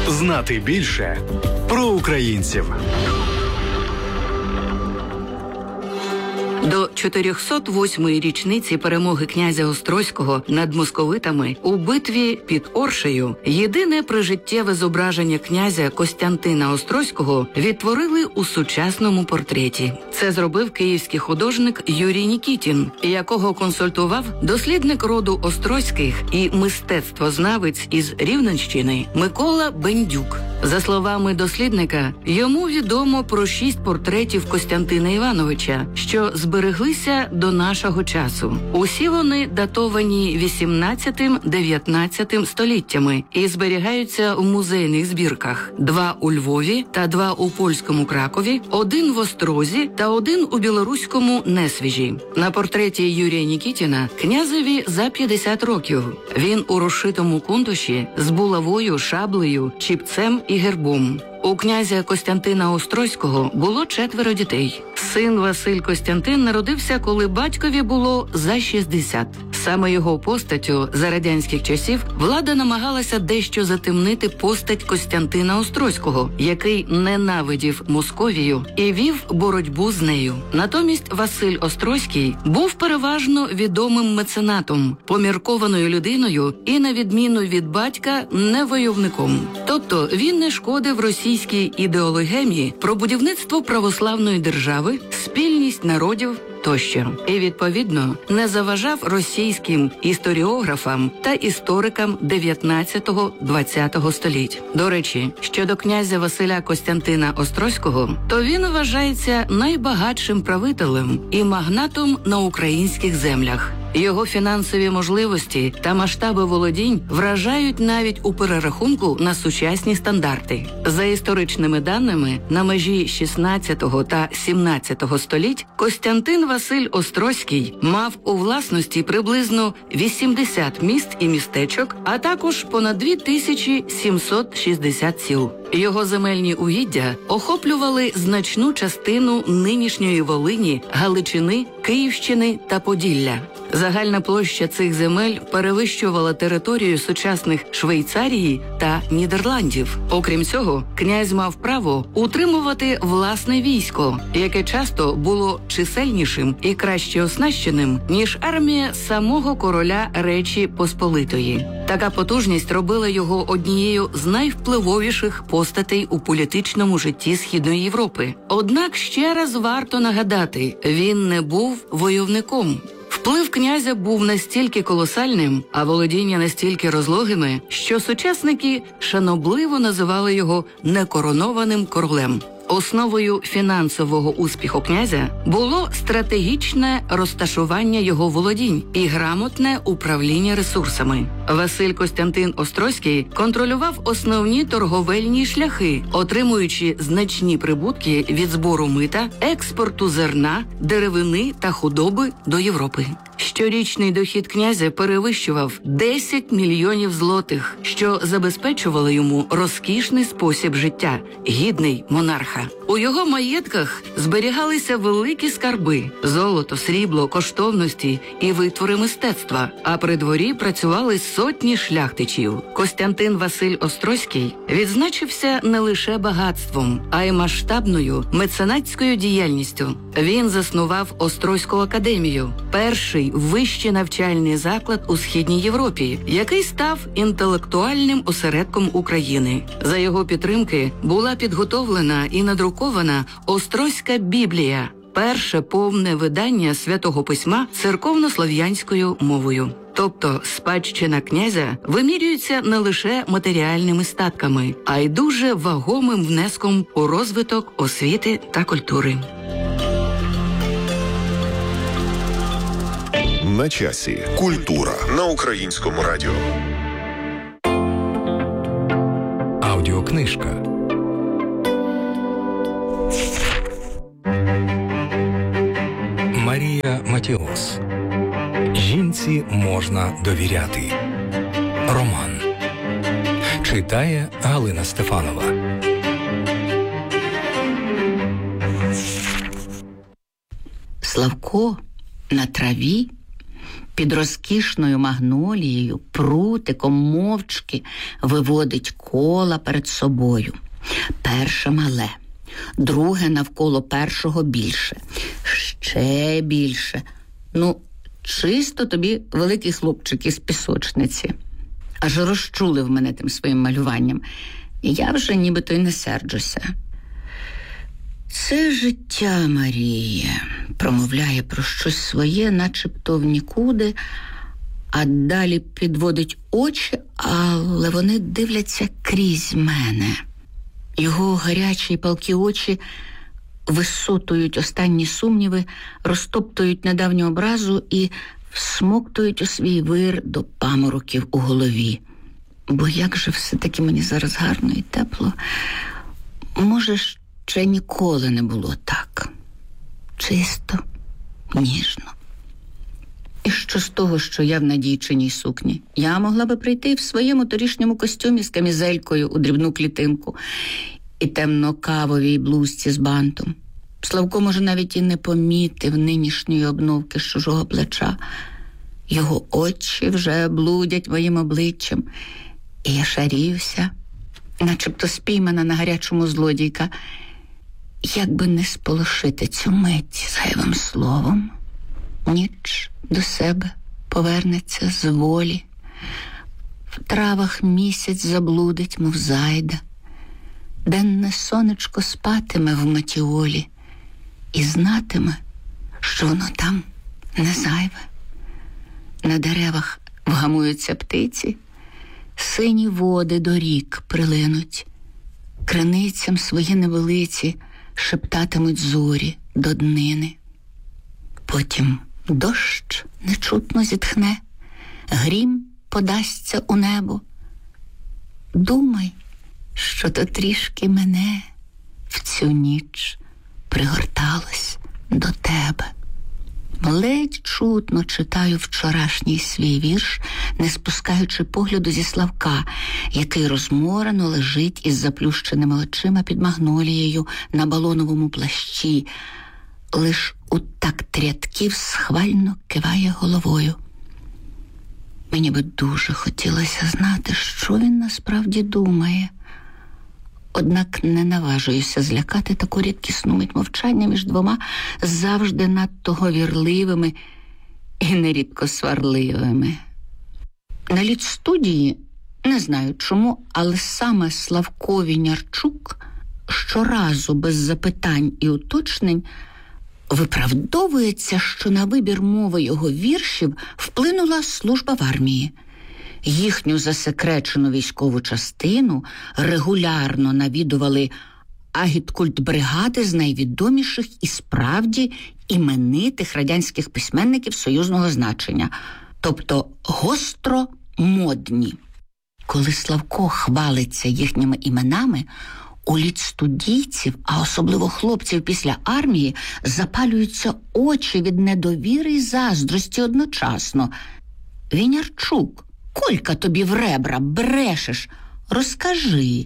Знати більше про українців. До 408-ї річниці перемоги князя Острозького над московитами у битві під Оршею єдине прижиттєве зображення князя Костянтина Острозького відтворили у сучасному портреті. Це зробив київський художник Юрій Нікітін, якого консультував дослідник роду Острозьких і мистецтвознавець із Рівненщини Микола Бендюк. За словами дослідника, йому відомо про 6 портретів Костянтина Івановича, що збереглися до нашого часу. Усі вони датовані 18-19 століттями і зберігаються в музейних збірках. 2 у Львові та 2 у польському Кракові, 1 в Острозі та 1 у білоруському Несвіжі. На портреті Юрія Нікітіна князеві за 50 років. Він у розшитому кунтуші з булавою, шаблею, чіпцем і гербом. У князя Костянтина Острозького було 4 дітей. Син Василь Костянтин народився, коли батькові було за 60. Саме його постаттю за радянських часів влада намагалася дещо затемнити постать Костянтина Острозького, який ненавидів Московію і вів боротьбу з нею. Натомість Василь Острозький був переважно відомим меценатом, поміркованою людиною і, на відміну від батька, не войовником. Тобто він не шкодив російській ідеологемії про будівництво православної держави, спільність народів тощо. І, відповідно, не заважав російським історіографам та історикам 19-20 століть. До речі, щодо князя Василя Костянтина Острозького, то він вважається найбагатшим правителем і магнатом на українських землях. Його фінансові можливості та масштаби володінь вражають навіть у перерахунку на сучасні стандарти. За історичними даними, на межі 16 та 17 століть Костянтин Василь Острозький мав у власності приблизно 80 міст і містечок, а також понад 2760 сіл. Його земельні угіддя охоплювали значну частину нинішньої Волині, Галичини, Київщини та Поділля. Загальна площа цих земель перевищувала територію сучасних Швейцарії та Нідерландів. Окрім цього, князь мав право утримувати власне військо, яке часто було чисельнішим і краще оснащеним, ніж армія самого короля Речі Посполитої. Така потужність робила його однією з найвпливовіших постатей у політичному житті Східної Європи. Однак ще раз варто нагадати, він не був войовником. Вплив князя був настільки колосальним, а володіння настільки розлогими, що сучасники шанобливо називали його некоронованим королем. Основою фінансового успіху князя було стратегічне розташування його володінь і грамотне управління ресурсами. Василь Костянтин Острозький контролював основні торговельні шляхи, отримуючи значні прибутки від збору мита, експорту зерна, деревини та худоби до Європи. Щорічний дохід князя перевищував 10 мільйонів злотих, що забезпечувало йому розкішний спосіб життя, гідний монарха. У його маєтках зберігалися великі скарби – золото, срібло, коштовності і витвори мистецтва, а при дворі працювали сотні шляхтичів. Костянтин Василь Острозький відзначився не лише багатством, а й масштабною меценатською діяльністю. Він заснував Острозьку академію – перший вищий навчальний заклад у Східній Європі, який став інтелектуальним осередком України. За його підтримки була підготовлена і надрукована Острозька Біблія – перше повне видання Святого Письма церковнослов'янською мовою. Тобто спадщина князя вимірюється не лише матеріальними статками, а й дуже вагомим внеском у розвиток освіти та культури. На часі. Культура на Українському радіо. Аудіокнижка. Марія Матіос. Жінці можна довіряти. Роман. Читає Галина Стефанова. Славко на траві під розкішною магнолією, прутиком мовчки виводить кола перед собою. Перше мале, друге навколо першого більше, ще більше. Ну, чисто тобі великий хлопчик із пісочниці. Аж розчулив мене тим своїм малюванням. І я вже нібито й не серджуся. Це життя, Марія, промовляє про щось своє, начебто в нікуди, а далі підводить очі, але вони дивляться крізь мене. Його гарячі й палкі очі висотують останні сумніви, розтоптують недавню образу і всмоктують у свій вир до памороків у голові. Бо як же все-таки мені зараз гарно і тепло. Може, ще ніколи не було так. Чисто, ніжно. І що з того, що я в надійчиній сукні? Я могла би прийти в своєму торішньому костюмі з камізелькою у дрібну клітинку і темно-кавовій блузці з бантом. Славко, може, навіть і не помітив нинішньої обновки з чужого плеча. Його очі вже блудять моїм обличчям, і я шарівся, начебто спіймана на гарячому злодійка. Як би не сполошити цю мить зайвим словом, ніч до себе повернеться з волі. В травах місяць заблудить, мов зайда. Денне сонечко спатиме в матіолі і знатиме, що воно там не зайве. На деревах вгамуються птиці, сині води до рік прилинуть, криницям свої невелиці шептатимуть зорі до днини. Потім дощ нечутно зітхне, грім подасться у небо. Думай, що то трішки мене в цю ніч пригорталось до тебе. Ледь чутно читаю вчорашній свій вірш, не спускаючи погляду зі Славка, який розморено лежить із заплющеними очима під магнолією на балоновому плащі. Лиш у такт рядків схвально киває головою. Мені би дуже хотілося знати, що він насправді думає. Однак не наважуюся злякати таку рідкісну мить мовчання між двома завжди надто говірливими і нерідко сварливими. На літстудії, не знаю чому, але саме Славко Вінярчук щоразу без запитань і уточнень виправдовується, що на вибір мови його віршів вплинула служба в армії. Їхню засекречену військову частину регулярно навідували агіткультбригади з найвідоміших і справді іменитих радянських письменників союзного значення, тобто гостро модні. Коли Славко хвалиться їхніми іменами, у літстудійців, а особливо хлопців після армії, запалюються очі від недовіри й заздрості одночасно. Вінярчук, колька тобі в ребра, брешеш. Розкажи,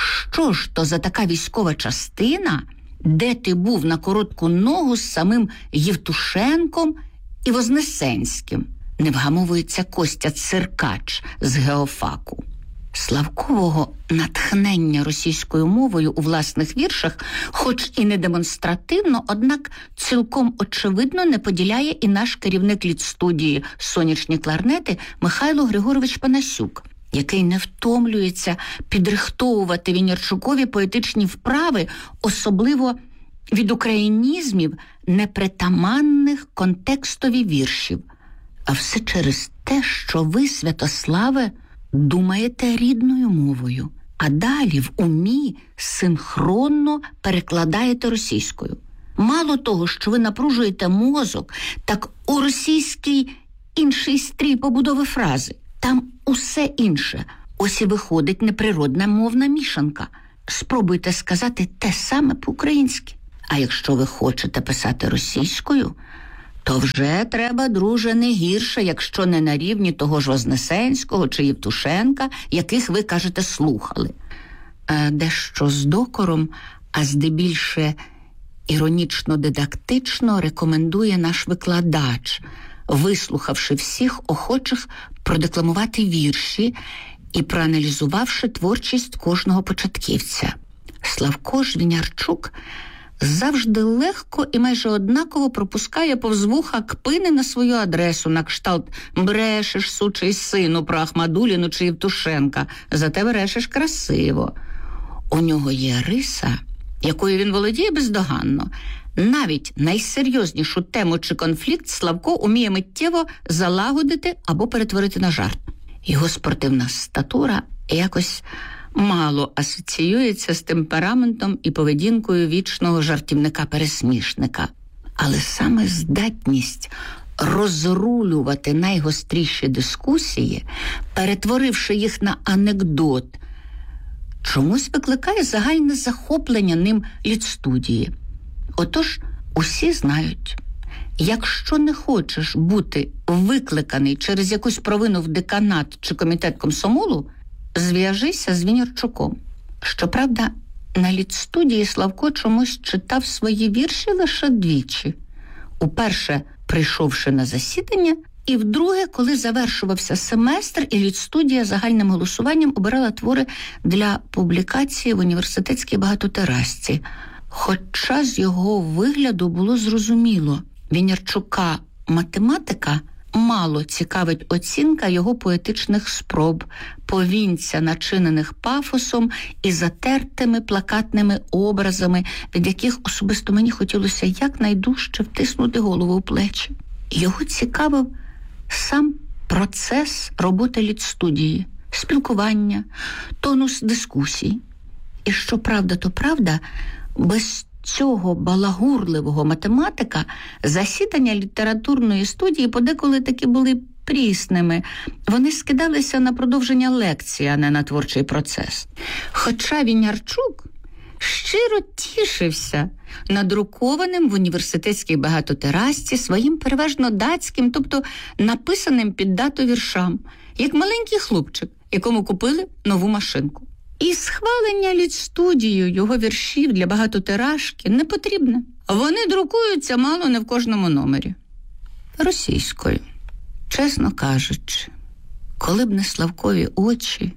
що ж то за така військова частина, де ти був на коротку ногу з самим Євтушенком і Вознесенським? Не вгамовується Костя Циркач з геофаку. Славкового натхнення російською мовою у власних віршах, хоч і не демонстративно, однак цілком очевидно не поділяє і наш керівник літстудії «Сонячні кларнети» Михайло Григорович Панасюк, який не втомлюється підрихтовувати Вінярчукові поетичні вправи, особливо від українізмів, непритаманних контекстові віршів. А все через те, що ви, Святославе, думаєте рідною мовою, а далі в умі синхронно перекладаєте російською. Мало того, що ви напружуєте мозок, так у російській інший стрій побудови фрази. Там усе інше. Ось і виходить неприродна мовна мішанка. Спробуйте сказати те саме по-українськи. А якщо ви хочете писати російською, то вже треба, друже, не гірше, якщо не на рівні того ж Вознесенського чи Євтушенка, яких ви, кажете, слухали. Дещо з докором, а здебільше іронічно-дидактично рекомендує наш викладач, вислухавши всіх охочих продекламувати вірші і проаналізувавши творчість кожного початківця. Славко Жвінярчук завжди легко і майже однаково пропускає повз вуха кпини на свою адресу, на кшталт «брешеш, сучий сину, про Ахмадуліну чи Євтушенка, зате брешеш красиво». У нього є риса, якою він володіє бездоганно. Навіть найсерйознішу тему чи конфлікт Славко уміє миттєво залагодити або перетворити на жарт. Його спортивна статура якось мало асоціюється з темпераментом і поведінкою вічного жартівника-пересмішника. Але саме здатність розрулювати найгостріші дискусії, перетворивши їх на анекдот, чомусь викликає загальне захоплення ним літстудії. Отож, усі знають, якщо не хочеш бути викликаний через якусь провину в деканат чи комітет комсомолу, зв'яжися з Вінярчуком. Щоправда, на літстудії Славко чомусь читав свої вірші лише двічі. Уперше, прийшовши на засідання, і вдруге, коли завершувався семестр, і літстудія загальним голосуванням обирала твори для публікації в університетській багатотиражці. Хоча з його вигляду було зрозуміло, Вінярчука математика мало цікавить оцінка його поетичних спроб, повінця, начинених пафосом і затертими плакатними образами, від яких особисто мені хотілося якнайдужче втиснути голову у плечі. Його цікавив сам процес роботи літстудії, спілкування, тонус дискусій. І що правда, то правда, без цього балагурливого математика засідання літературної студії подеколи таки були прісними. Вони скидалися на продовження лекції, а не на творчий процес. Хоча Вінярчук щиро тішився надрукованим в університетській багатотиражці своїм переважно датським, тобто написаним під дату віршам, як маленький хлопчик, якому купили нову машинку. І схвалення літстудією його віршів для багатотиражки не потрібне. Вони друкуються мало не в кожному номері. Російською. Чесно кажучи, коли б не Славкові очі,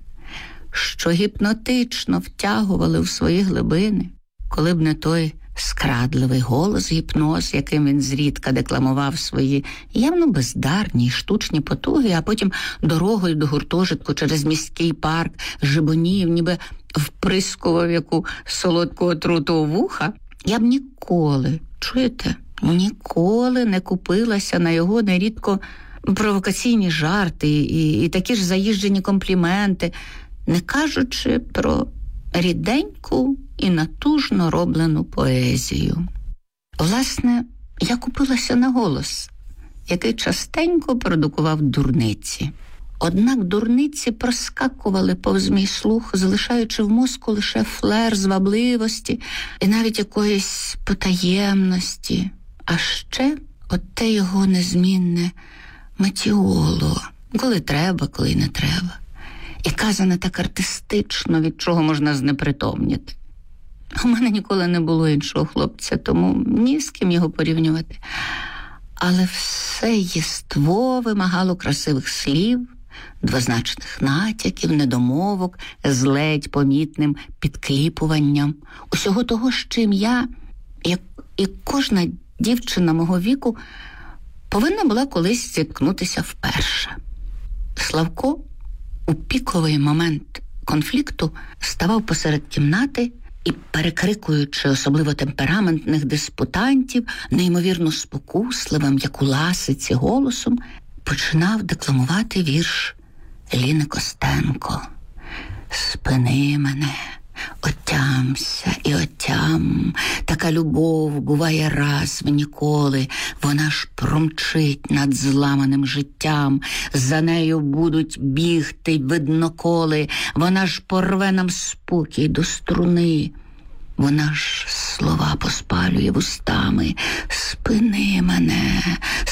що гіпнотично втягували в свої глибини, коли б не той скрадливий голос гіпноз, яким він зрідка декламував свої явно бездарні, штучні потуги, а потім дорогою до гуртожитку через міський парк жебонів, ніби вприскував яку солодку отруту у вуха, я б ніколи, чуєте, ніколи не купилася на його нерідко провокаційні жарти і такі ж заїжджені компліменти, не кажучи про ріденьку і натужно роблену поезію. Власне, я купилася на голос, який частенько продукував дурниці. Однак дурниці проскакували повз мій слух, залишаючи в мозку лише флер звабливості і навіть якоїсь потаємності. А ще оте його незмінне метіоло, коли треба, коли не треба. І казане так артистично, від чого можна знепритомніти. У мене ніколи не було іншого хлопця, тому ні з ким його порівнювати. Але все єство вимагало красивих слів, двозначних натяків, недомовок, з ледь помітним підкліпуванням. Усього того, з чим я, як і кожна дівчина мого віку, повинна була колись зіткнутися вперше. Славко у піковий момент конфлікту ставав посеред кімнати і, перекрикуючи особливо темпераментних диспутантів, неймовірно спокусливим, як у ласиці, голосом, починав декламувати вірш Ліни Костенко. «Спини мене, отямся і отям, така любов буває раз в ніколи, вона ж промчить над зламаним життям, за нею будуть бігти видноколи, вона ж порве нам спокій до струни, вона ж слова поспалює вустами. Спини мене,